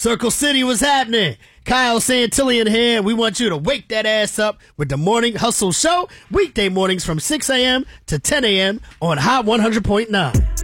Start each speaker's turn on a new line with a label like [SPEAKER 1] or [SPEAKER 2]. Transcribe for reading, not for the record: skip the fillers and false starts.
[SPEAKER 1] Circle City, what's happening? Kyle Santillian here. We want you to wake that ass up with the Morning Hustle Show, weekday mornings from 6 a.m. to 10 a.m. on Hot 100.9.